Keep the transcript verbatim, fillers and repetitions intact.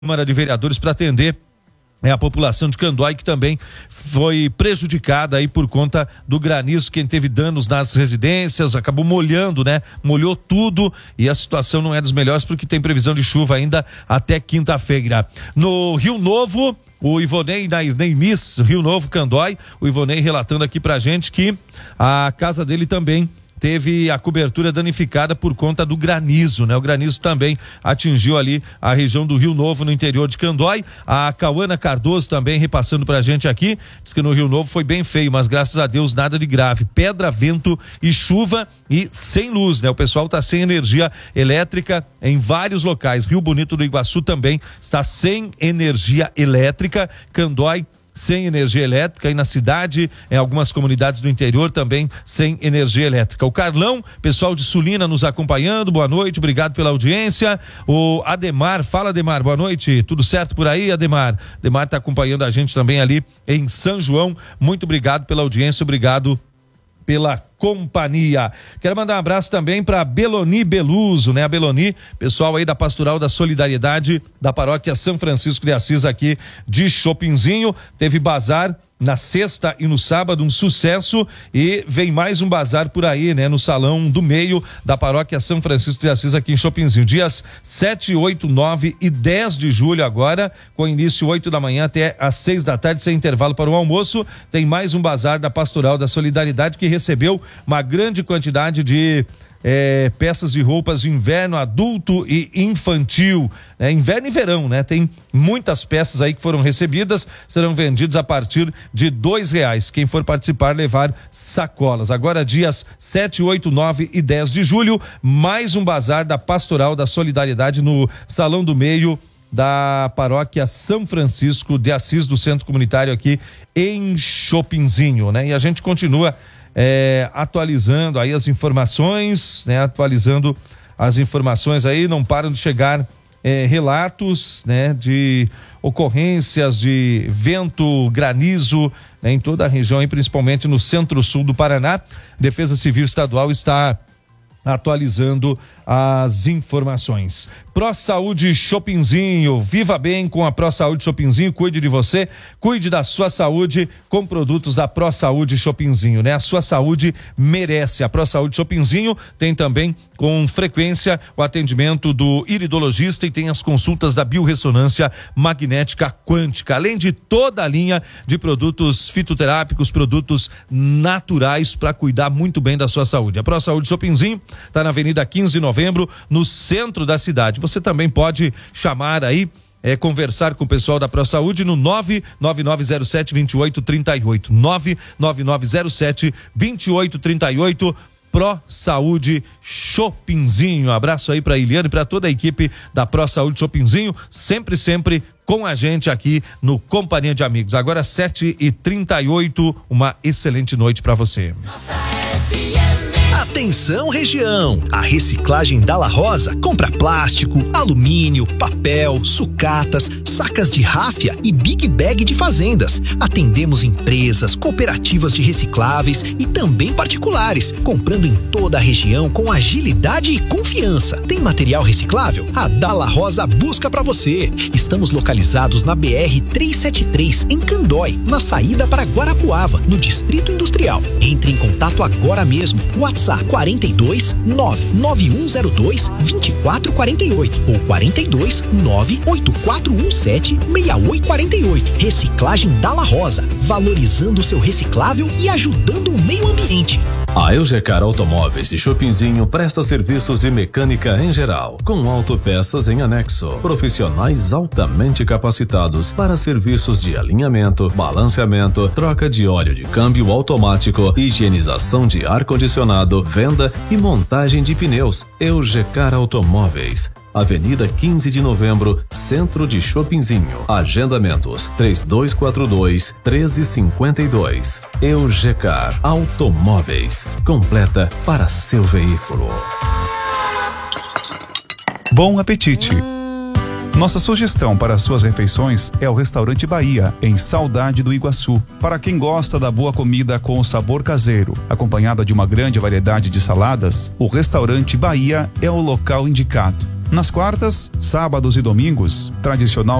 Câmara de Vereadores para atender é a população de Candói, que também foi prejudicada aí por conta do granizo. Quem teve danos nas residências acabou molhando, né? Molhou tudo e a situação não é das melhores porque tem previsão de chuva ainda até quinta-feira. No Rio Novo, o Ivonei da Irnei Miss, Rio Novo, Candói, o Ivonei relatando aqui pra gente que a casa dele também teve a cobertura danificada por conta do granizo, né? O granizo também atingiu ali a região do Rio Novo, no interior de Candói. A Cauana Cardoso também repassando pra gente aqui, diz que no Rio Novo foi bem feio, mas graças a Deus nada de grave. Pedra, vento e chuva e sem luz, né? O pessoal tá sem energia elétrica em vários locais. Rio Bonito do Iguaçu também está sem energia elétrica. Candói sem energia elétrica e na cidade, em algumas comunidades do interior também sem energia elétrica. O Carlão, pessoal de Sulina nos acompanhando, boa noite, obrigado pela audiência. O Ademar, fala Ademar, boa noite, tudo certo por aí, Ademar? Ademar tá acompanhando a gente também ali em São João, muito obrigado pela audiência, obrigado pela companhia. Quero mandar um abraço também para Beloni Beluso, né? A Beloni, pessoal aí da Pastoral da Solidariedade da Paróquia São Francisco de Assis aqui de Chopinzinho, teve bazar na sexta e no sábado, um sucesso, e vem mais um bazar por aí, né? No Salão do Meio da Paróquia São Francisco de Assis aqui em Chopinzinho, dias sete, oito, nove e dez de julho agora, com início oito da manhã até às seis da tarde, sem intervalo para o almoço. Tem mais um bazar da Pastoral da Solidariedade que recebeu uma grande quantidade de É, peças de roupas de inverno, adulto e infantil, né? Inverno e verão, né? Tem muitas peças aí que foram recebidas, serão vendidas a partir de dois reais. Quem for participar, levar sacolas. Agora, dias sete, oito, nove e dez de julho, mais um bazar da Pastoral da Solidariedade no Salão do Meio da Paróquia São Francisco de Assis, do Centro Comunitário aqui em Chopinzinho, né? E a gente continua É, atualizando aí as informações, né? Atualizando as informações aí, não param de chegar é, relatos, né? De ocorrências de vento, granizo, né? Em toda a região e principalmente no centro-sul do Paraná. Defesa Civil Estadual está atualizando as informações. Pró Saúde Chopinzinho, viva bem com a Pró Saúde Chopinzinho, cuide de você, cuide da sua saúde com produtos da Pró Saúde Chopinzinho, né? A sua saúde merece. A Pró Saúde Chopinzinho tem também com frequência o atendimento do iridologista e tem as consultas da biorressonância magnética quântica, além de toda a linha de produtos fitoterápicos, produtos naturais para cuidar muito bem da sua saúde. A Pró Saúde Chopinzinho está na Avenida quinze de Novembro, no centro da cidade. Você também pode chamar aí, é, conversar com o pessoal da Pró Saúde no nove nove nove zero sete, dois oito três oito, nove nove nove zero sete, dois oito três oito. Pró Saúde Chopinzinho. Um abraço aí para Iliane e para toda a equipe da Pró Saúde Chopinzinho, sempre, sempre com a gente aqui no Companhia de Amigos. Agora sete e trinta e oito, uma excelente noite para você. Nossa F M. Atenção região, a reciclagem Dalla Rosa compra plástico, alumínio, papel, sucatas, sacas de ráfia e big bag de fazendas. Atendemos empresas, cooperativas de recicláveis e também particulares, comprando em toda a região com agilidade e confiança. Tem material reciclável? A Dalla Rosa busca para você. Estamos localizados na B R trezentos e setenta e três em Candói, na saída para Guarapuava, no Distrito Industrial. Entre em contato agora mesmo. WhatsApp quarenta e dois, nove nove um zero dois, vinte e quatro quarenta e oito ou quarenta e dois, nove oito quatro um sete, seis oito quarenta e oito. Reciclagem Dalla Rosa, valorizando o seu reciclável e ajudando o meio ambiente. A Eugecar Automóveis de Chopinzinho presta serviços de mecânica em geral, com autopeças em anexo. Profissionais altamente capacitados para serviços de alinhamento, balanceamento, troca de óleo de câmbio automático, higienização de ar-condicionado, venda e montagem de pneus. Eugecar Automóveis. Avenida quinze de Novembro, centro de Chopinzinho. Agendamentos três dois quatro dois, um três cinco dois. Eugecar Automóveis, completa para seu veículo. Bom apetite! Nossa sugestão para suas refeições é o Restaurante Bahia, em Saudade do Iguaçu. Para quem gosta da boa comida com o sabor caseiro, acompanhada de uma grande variedade de saladas, o Restaurante Bahia é o local indicado. Nas quartas, sábados e domingos, tradicional